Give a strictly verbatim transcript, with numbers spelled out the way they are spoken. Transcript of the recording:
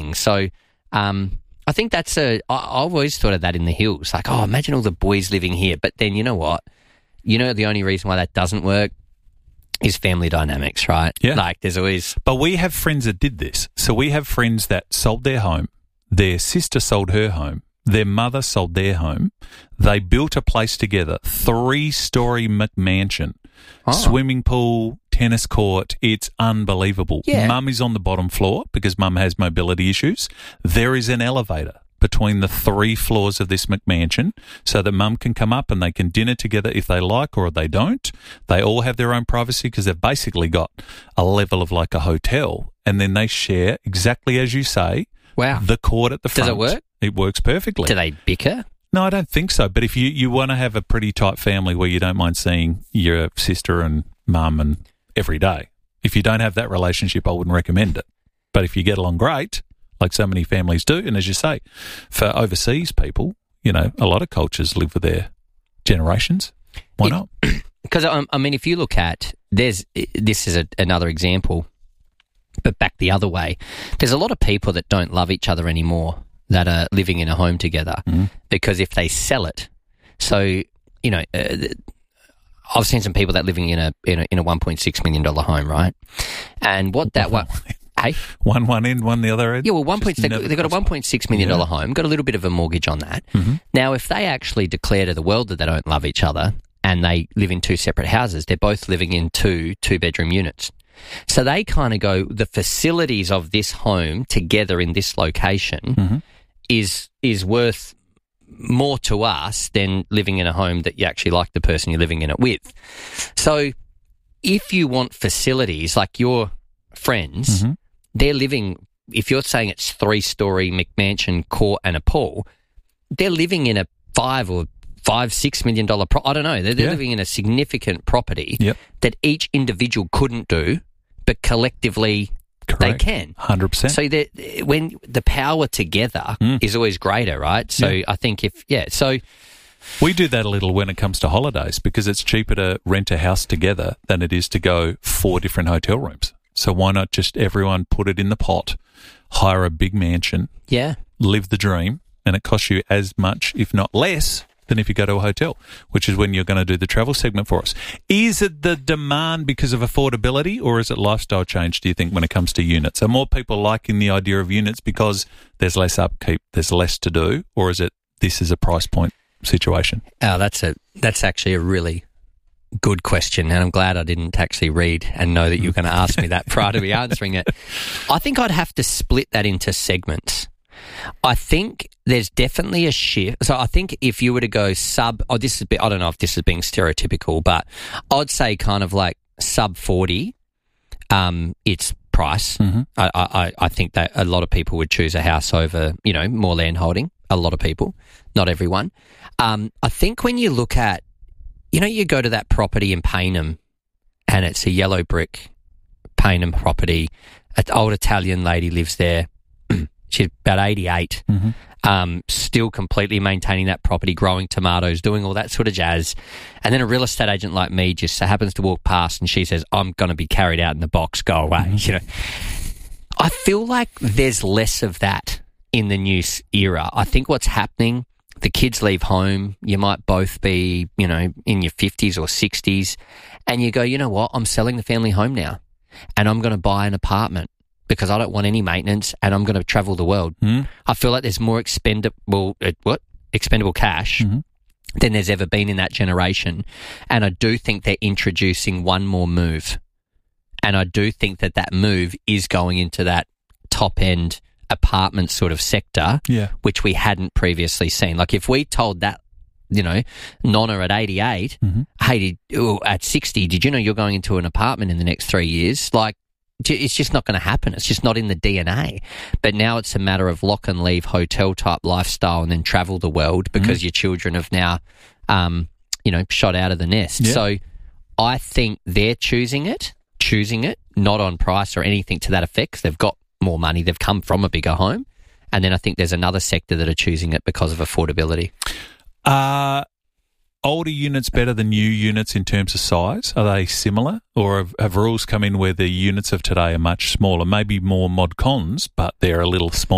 things. So um, I think that's a, I, I've always thought of that in the hills. Like, oh, imagine all the boys living here. But then you know what? You know the only reason why that doesn't work is family dynamics, right? Yeah. Like there's always... But we have friends that did this. So we have friends that sold their home. Their sister sold her home. Their mother sold their home. They built a place together, three-story McMansion, oh. swimming pool, tennis court. It's unbelievable. Yeah. Mum is on the bottom floor because mum has mobility issues. There is an elevator between the three floors of this McMansion so that mum can come up and they can dinner together if they like or they don't. They all have their own privacy because they've basically got a level of like a hotel, and then they share, exactly as you say, wow. the court at the front. Does it work? It works perfectly. Do they bicker? No, I don't think so. But if you, you want to have a pretty tight family where you don't mind seeing your sister and mum and every day, if you don't have that relationship, I wouldn't recommend it. But if you get along great, like so many families do, and as you say, for overseas people, you know, a lot of cultures live with their generations. Why it, not? Because, um, I mean, if you look at, there's this is a, another example, but back the other way, there's a lot of people that don't love each other anymore that are living in a home together mm. because if they sell it, so, you know, uh, I've seen some people that are living in a in a, in a one point six million dollars home, right? And what that one... Hey? One one end, one the other end? Yeah, well, one point, they, they've got a one point six million dollars yeah. home, got a little bit of a mortgage on that. Mm-hmm. Now, if they actually declare to the world that they don't love each other and they live in two separate houses, they're both living in two two-bedroom units. So they kind of go, the facilities of this home together in this location mm-hmm. is is worth more to us than living in a home that you actually like the person you're living in it with. So if you want facilities like your friends... Mm-hmm. They're living, if you're saying it's three-story McMansion, court and a pool, they're living in a five or five, six million dollar, pro- I don't know, they're, they're yeah. living in a significant property yep. that each individual couldn't do, but collectively Correct. They can. one hundred percent. So when the power together mm. is always greater, right? So yeah. I think if, yeah, so... We do that a little when it comes to holidays because it's cheaper to rent a house together than it is to go four different hotel rooms. So why not just everyone put it in the pot, hire a big mansion, yeah, live the dream, and it costs you as much, if not less, than if you go to a hotel, which is when you're going to do the travel segment for us. Is it the demand because of affordability or is it lifestyle change, do you think, when it comes to units? Are more people liking the idea of units because there's less upkeep, there's less to do, or is it this is a price point situation? Oh, that's a that's actually a really... good question, and I'm glad I didn't actually read and know that you were going to ask me that prior to me answering it. I think I'd have to split that into segments. I think there's definitely a shift. So I think if you were to go sub, oh, this is, I don't know if this is being stereotypical, but I'd say kind of like sub forty, um, it's price. Mm-hmm. I, I, I think that a lot of people would choose a house over, you know, more land holding. A lot of people, not everyone. Um, I think when you look at, you know, you go to that property in Payneham and it's a yellow brick Payneham property. An old Italian lady lives there. She's about eighty-eight, mm-hmm. um, still completely maintaining that property, growing tomatoes, doing all that sort of jazz. And then a real estate agent like me just happens to walk past and she says, I'm going to be carried out in the box, go away. Mm-hmm. You know, I feel like there's less of that in the new era. I think what's happening, the kids leave home, you might both be, you know, in your fifties or sixties, and you go, you know what, I'm selling the family home now, and I'm going to buy an apartment because I don't want any maintenance, and I'm going to travel the world. Mm. I feel like there's more expendable, uh, what, expendable cash mm-hmm. than there's ever been in that generation, and I do think they're introducing one more move, and I do think that that move is going into that top-end apartment sort of sector, yeah. which we hadn't previously seen. Like if we told that, you know, Nonna at eighty-eight, mm-hmm. hey, did, oh, at sixty, did you know you're going into an apartment in the next three years? Like, it's just not going to happen. It's just not in the D N A. But now it's a matter of lock and leave hotel type lifestyle and then travel the world because mm-hmm. your children have now, um, you know, shot out of the nest. Yeah. So I think they're choosing it, choosing it, not on price or anything to that effect 'cause they've got more money, they've come from a bigger home, and then I think there's another sector that are choosing it because of affordability. Are older units better than new units in terms of size? Are they similar, or have, have rules come in where the units of today are much smaller, maybe more mod cons, but they're a little smaller?